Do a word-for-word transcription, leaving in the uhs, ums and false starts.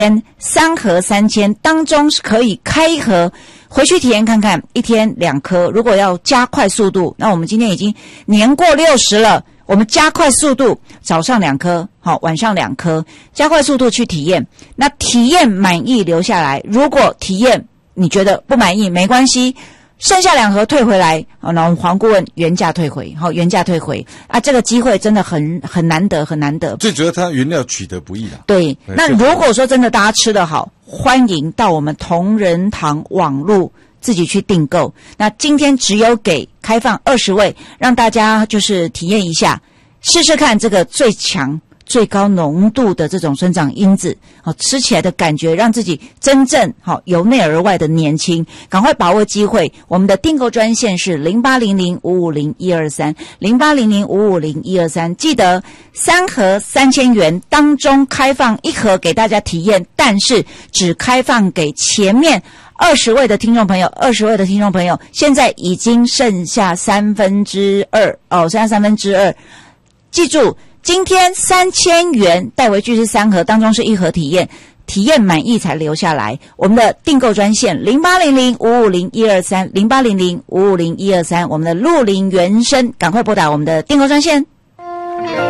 三盒三千当中是可以开一盒回去体验看看，一天两颗。如果要加快速度，那我们今天已经年过六十了，我们加快速度，早上两颗，好，晚上两颗，加快速度去体验。那体验满意留下来，如果体验你觉得不满意没关系，剩下两盒退回来，好，那我们黄顾问原价退回，好，原价退回啊，这个机会真的很很难得，很难得。 最主要它原料取得不易啦。 对，那如果说真的大家吃得好，欢迎到我们同仁堂网路自己去订购。那今天只有给开放二十位，让大家就是体验一下，试试看这个最强最高浓度的这种生长因子，好，吃起来的感觉让自己真正好由内而外的年轻。赶快把握机会，我们的订购专线是零八零零五五零一二三 零八零零五五零一二三，记得三盒三千元当中开放一盒给大家体验，但是只开放给前面二十位的听众朋友，二十位的听众朋友，现在已经剩下三分之二哦，剩下三分之二，记住。今天三千元带回去是三盒，当中是一盒体验，体验满意才留下来。我们的订购专线零八零零五五零一二三 零八零零五五零一二三，我们的鹿林原生，赶快拨打我们的订购专线。